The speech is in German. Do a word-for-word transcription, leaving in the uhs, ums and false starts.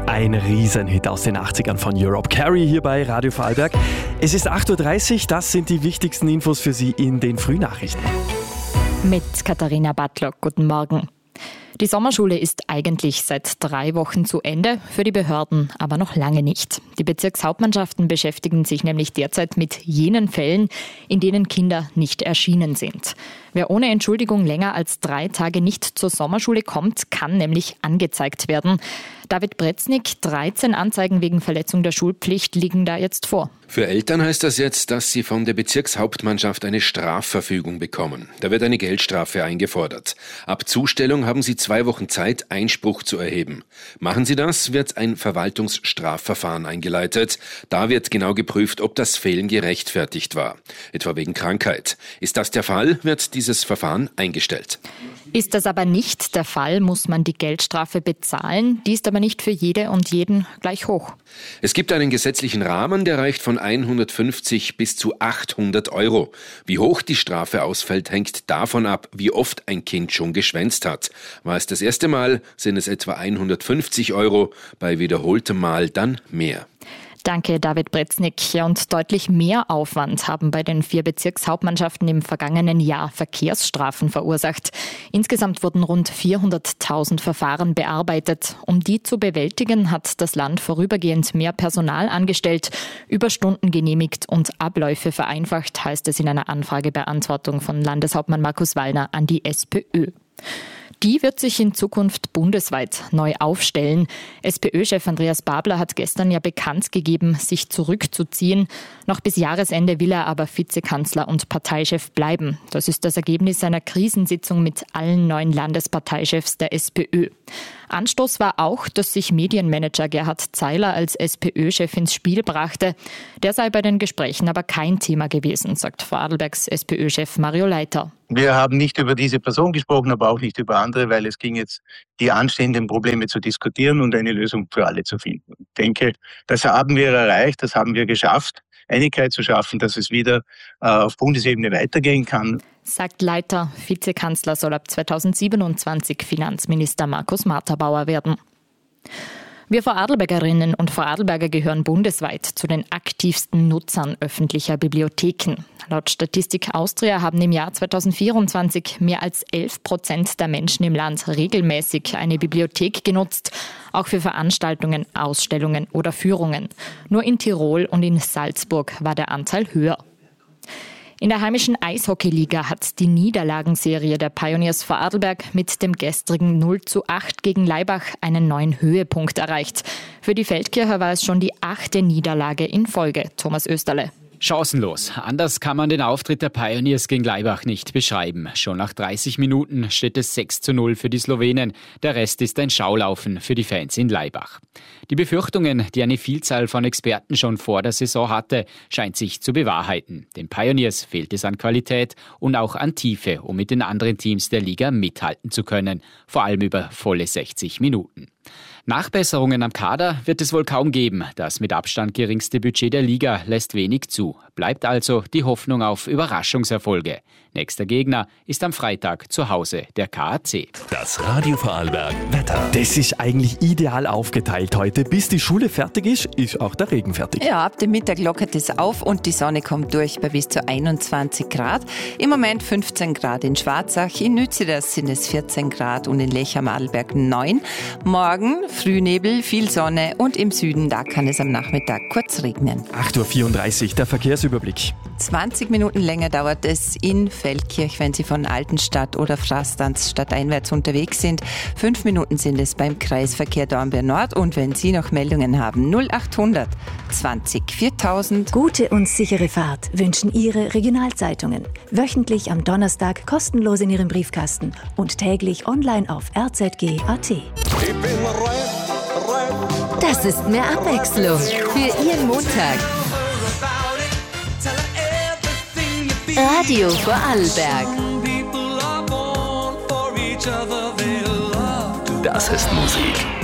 Ein Riesenhit aus den achtzigern von Europe. Carrie hier bei Radio Vorarlberg. Es ist acht Uhr dreißig, das sind die wichtigsten Infos für Sie in den Frühnachrichten. Mit Katharina Bartlock, guten Morgen. Die Sommerschule ist eigentlich seit drei Wochen zu Ende, für die Behörden aber noch lange nicht. Die Bezirkshauptmannschaften beschäftigen sich nämlich derzeit mit jenen Fällen, in denen Kinder nicht erschienen sind. Wer ohne Entschuldigung länger als drei Tage nicht zur Sommerschule kommt, kann nämlich angezeigt werden. David Bretznik, dreizehn Anzeigen wegen Verletzung der Schulpflicht liegen da jetzt vor. Für Eltern heißt das jetzt, dass sie von der Bezirkshauptmannschaft eine Strafverfügung bekommen. Da wird eine Geldstrafe eingefordert. Ab Zustellung haben sie zwei Wochen Zeit, Einspruch zu erheben. Machen sie das, wird ein Verwaltungsstrafverfahren eingeleitet. Da wird genau geprüft, ob das Fehlen gerechtfertigt war. Etwa wegen Krankheit. Ist das der Fall, wird dieses Verfahren eingestellt. Ist das aber nicht der Fall, muss man die Geldstrafe bezahlen. Die ist aber nicht für jede und jeden gleich hoch. Es gibt einen gesetzlichen Rahmen, der reicht von hundertfünfzig bis zu achthundert Euro. Wie hoch die Strafe ausfällt, hängt davon ab, wie oft ein Kind schon geschwänzt hat. War es das erste Mal, sind es etwa hundertfünfzig Euro, bei wiederholtem Mal dann mehr. Danke, David Bretznik. Ja, und deutlich mehr Aufwand haben bei den vier Bezirkshauptmannschaften im vergangenen Jahr Verkehrsstrafen verursacht. Insgesamt wurden rund vierhunderttausend Verfahren bearbeitet. Um die zu bewältigen, hat das Land vorübergehend mehr Personal angestellt, Überstunden genehmigt und Abläufe vereinfacht, heißt es in einer Anfragebeantwortung von Landeshauptmann Markus Wallner an die SPÖ. Die wird sich in Zukunft bundesweit neu aufstellen. SPÖ-Chef Andreas Babler hat gestern ja bekannt gegeben, sich zurückzuziehen. Noch bis Jahresende will er aber Vizekanzler und Parteichef bleiben. Das ist das Ergebnis einer Krisensitzung mit allen neuen Landesparteichefs der SPÖ. Anstoß war auch, dass sich Medienmanager Gerhard Zeiler als SPÖ-Chef ins Spiel brachte. Der sei bei den Gesprächen aber kein Thema gewesen, sagt Vorarlbergs SPÖ-Chef Mario Leiter. Wir haben nicht über diese Person gesprochen, aber auch nicht über andere, weil es ging jetzt, die anstehenden Probleme zu diskutieren und eine Lösung für alle zu finden. Ich denke, das haben wir erreicht, das haben wir geschafft, Einigkeit zu schaffen, dass es wieder äh, auf Bundesebene weitergehen kann. Sagt Leiter, Vizekanzler soll ab zweitausendsiebenundzwanzig Finanzminister Markus Marterbauer werden. Wir Vorarlbergerinnen und Vorarlberger gehören bundesweit zu den aktivsten Nutzern öffentlicher Bibliotheken. Laut Statistik Austria haben im Jahr zweitausendvierundzwanzig mehr als elf Prozent der Menschen im Land regelmäßig eine Bibliothek genutzt, auch für Veranstaltungen, Ausstellungen oder Führungen. Nur in Tirol und in Salzburg war der Anteil höher. In der heimischen Eishockeyliga hat die Niederlagenserie der Pioneers Vorarlberg mit dem gestrigen null zu acht gegen Laibach einen neuen Höhepunkt erreicht. Für die Feldkircher war es schon die achte Niederlage in Folge. Thomas Österle. Chancenlos. Anders kann man den Auftritt der Pioneers gegen Laibach nicht beschreiben. Schon nach dreißig Minuten steht es sechs zu null für die Slowenen. Der Rest ist ein Schaulaufen für die Fans in Laibach. Die Befürchtungen, die eine Vielzahl von Experten schon vor der Saison hatte, scheint sich zu bewahrheiten. Den Pioneers fehlt es an Qualität und auch an Tiefe, um mit den anderen Teams der Liga mithalten zu können. Vor allem über volle sechzig Minuten. Nachbesserungen am Kader wird es wohl kaum geben. Das mit Abstand geringste Budget der Liga lässt wenig zu. Bleibt also die Hoffnung auf Überraschungserfolge. Nächster Gegner ist am Freitag zu Hause der K A C. Das Radio Vorarlberg Wetter. Das ist eigentlich ideal aufgeteilt heute. Bis die Schule fertig ist, ist auch der Regen fertig. Ja, ab dem Mittag lockert es auf und die Sonne kommt durch bei bis zu einundzwanzig Grad. Im Moment fünfzehn Grad in Schwarzach, in Nützeders sind es vierzehn Grad und in Lech am Adelberg neun. Morgen Frühnebel, viel Sonne und im Süden, da kann es am Nachmittag kurz regnen. acht Uhr vierunddreißig, der Verkehrsüberblick. zwanzig Minuten länger dauert es in Feldkirch, wenn Sie von Altenstadt oder Frastanz stadteinwärts unterwegs sind. Fünf Minuten sind es beim Kreisverkehr Dornbirn Nord. Und wenn Sie noch Meldungen haben, null achthundert zwanzig viertausend. Gute und sichere Fahrt wünschen Ihre Regionalzeitungen. Wöchentlich am Donnerstag kostenlos in Ihrem Briefkasten und täglich online auf r z g punkt a t. Das ist mehr Abwechslung für Ihren Montag. Radio Vorarlberg. Das ist Musik.